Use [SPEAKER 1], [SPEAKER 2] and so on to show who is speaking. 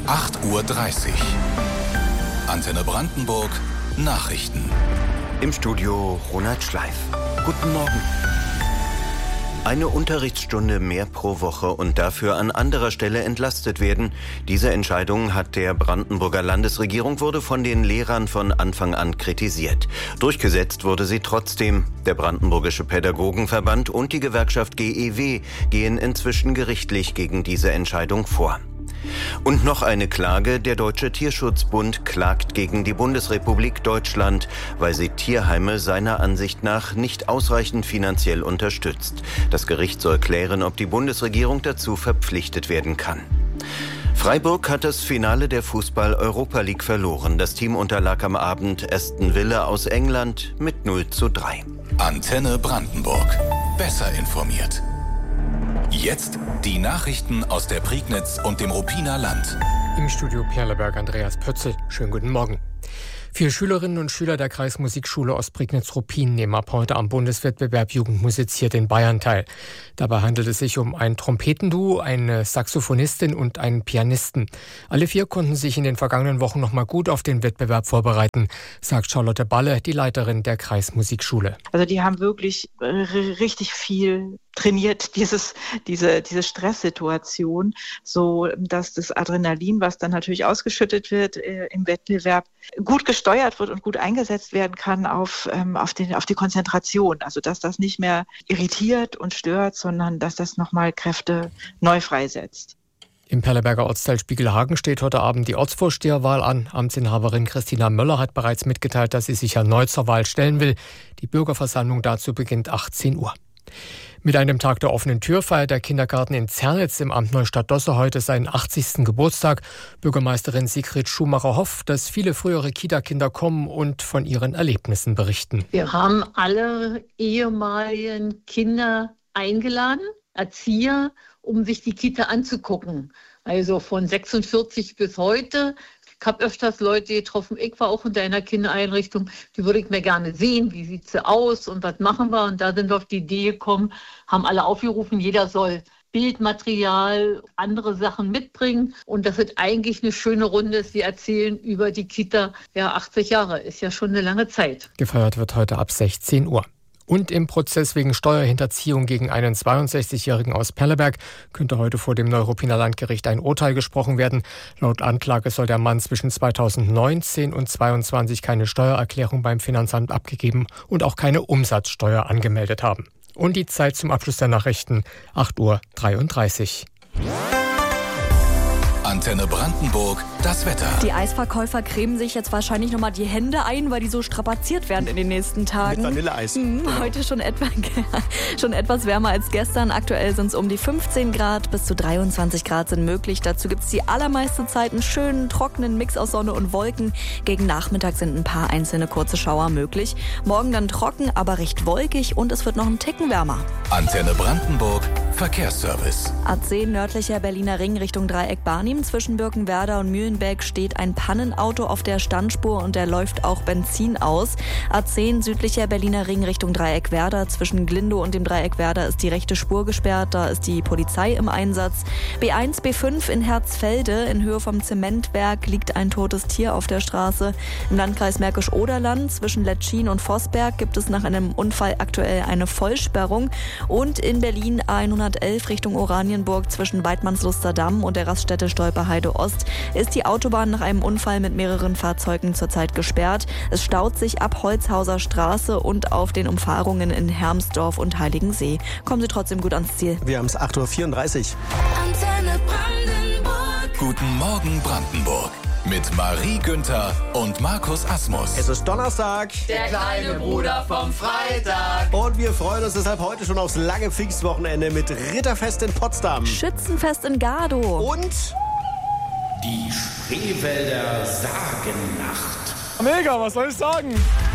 [SPEAKER 1] 8:30 Uhr. Antenne Brandenburg, Nachrichten.
[SPEAKER 2] Im Studio Ronald Schleif. Guten Morgen. Eine Unterrichtsstunde mehr pro Woche und dafür an anderer Stelle entlastet werden. Diese Entscheidung hat der Brandenburger Landesregierung wurde von den Lehrern von Anfang an kritisiert. Durchgesetzt wurde sie trotzdem. Der Brandenburgische Pädagogenverband und die Gewerkschaft GEW gehen inzwischen gerichtlich gegen diese Entscheidung vor. Und noch eine Klage. Der Deutsche Tierschutzbund klagt gegen die Bundesrepublik Deutschland, weil sie Tierheime seiner Ansicht nach nicht ausreichend finanziell unterstützt. Das Gericht soll klären, ob die Bundesregierung dazu verpflichtet werden kann. Freiburg hat das Finale der Fußball-Europa League verloren. Das Team unterlag am Abend Aston Villa aus England mit 0:3.
[SPEAKER 1] Antenne Brandenburg. Besser informiert. Jetzt die Nachrichten aus der Prignitz und dem Ruppiner Land.
[SPEAKER 3] Im Studio Perleberg Andreas Pötzl. Schönen guten Morgen. 4 Schülerinnen und Schüler der Kreismusikschule Ostprignitz-Ruppin nehmen ab heute am Bundeswettbewerb Jugend musiziert in Bayern teil. Dabei handelt es sich um ein Trompetenduo, eine Saxophonistin und einen Pianisten. Alle 4 konnten sich in den vergangenen Wochen noch mal gut auf den Wettbewerb vorbereiten, sagt Charlotte Balle, die Leiterin der Kreismusikschule.
[SPEAKER 4] Also die haben wirklich richtig viel trainiert, diese Stresssituation, so dass das Adrenalin, was dann natürlich ausgeschüttet wird im Wettbewerb, gut gesteuert wird und gut eingesetzt werden kann auf die Konzentration. Also dass das nicht mehr irritiert und stört, sondern dass das nochmal Kräfte neu freisetzt.
[SPEAKER 3] Im Perleberger Ortsteil Spiegelhagen steht heute Abend die Ortsvorsteherwahl an. Amtsinhaberin Christina Möller hat bereits mitgeteilt, dass sie sich erneut zur Wahl stellen will. Die Bürgerversammlung dazu beginnt 18 Uhr. Mit einem Tag der offenen Tür feiert der Kindergarten in Zernitz im Amt Neustadt-Dosse heute seinen 80. Geburtstag. Bürgermeisterin Sigrid Schumacher hofft, dass viele frühere Kita-Kinder kommen und von ihren Erlebnissen berichten.
[SPEAKER 5] Wir haben alle ehemaligen Kinder eingeladen, Erzieher, um sich die Kita anzugucken. Also von 46 bis heute. Ich habe öfters Leute getroffen, ich war auch in deiner Kindereinrichtung, die würde ich mir gerne sehen, wie sieht sie aus und was machen wir. Und da sind wir auf die Idee gekommen, haben alle aufgerufen, jeder soll Bildmaterial, andere Sachen mitbringen. Und das ist eigentlich eine schöne Runde, sie erzählen über die Kita. Ja, 80 Jahre ist ja schon eine lange Zeit.
[SPEAKER 3] Gefeiert wird heute ab 16 Uhr. Und im Prozess wegen Steuerhinterziehung gegen einen 62-Jährigen aus Perleberg könnte heute vor dem Neuruppiner Landgericht ein Urteil gesprochen werden. Laut Anklage soll der Mann zwischen 2019 und 2022 keine Steuererklärung beim Finanzamt abgegeben und auch keine Umsatzsteuer angemeldet haben. Und die Zeit zum Abschluss der Nachrichten, 8:33 Uhr.
[SPEAKER 1] Antenne Brandenburg, das Wetter.
[SPEAKER 6] Die Eisverkäufer cremen sich jetzt wahrscheinlich nochmal die Hände ein, weil die so strapaziert werden in den nächsten Tagen.
[SPEAKER 7] Mit Vanilleeis.
[SPEAKER 6] Heute schon etwas wärmer als gestern. Aktuell sind es um die 15 Grad, bis zu 23 Grad sind möglich. Dazu gibt es die allermeiste Zeit einen schönen, trockenen Mix aus Sonne und Wolken. Gegen Nachmittag sind ein paar einzelne kurze Schauer möglich. Morgen dann trocken, aber recht wolkig und es wird noch einen Ticken wärmer.
[SPEAKER 1] Antenne Brandenburg, Verkehrsservice.
[SPEAKER 6] A10 nördlicher Berliner Ring Richtung Dreieck Barnim. Zwischen Birkenwerder und Mühlenbeck steht ein Pannenauto auf der Standspur und der läuft auch Benzin aus. A10 südlicher Berliner Ring Richtung Dreieck Werder. Zwischen Glindow und dem Dreieck Werder ist die rechte Spur gesperrt. Da ist die Polizei im Einsatz. B1, B5 in Herzfelde. In Höhe vom Zementwerk liegt ein totes Tier auf der Straße. Im Landkreis Märkisch-Oderland zwischen Letschin und Vossberg gibt es nach einem Unfall aktuell eine Vollsperrung. Und in Berlin A111 Richtung Oranienburg zwischen Weidmannsluster Damm und der Raststätte Stolperheide Ost ist die Autobahn nach einem Unfall mit mehreren Fahrzeugen zurzeit gesperrt. Es staut sich ab Holzhauser Straße und auf den Umfahrungen in Hermsdorf und Heiligensee. Kommen Sie trotzdem gut ans Ziel.
[SPEAKER 7] Wir haben es 8:34 Uhr.
[SPEAKER 1] Antenne Brandenburg. Guten Morgen Brandenburg. Mit Marie Günther und Markus Asmus.
[SPEAKER 7] Es ist Donnerstag.
[SPEAKER 8] Der kleine Bruder vom Freitag.
[SPEAKER 7] Und wir freuen uns deshalb heute schon aufs lange Pfingstwochenende mit Ritterfest in Potsdam.
[SPEAKER 6] Schützenfest in Gardow.
[SPEAKER 7] Und
[SPEAKER 8] die Spreewälder Sagennacht.
[SPEAKER 3] Mega, was soll ich sagen?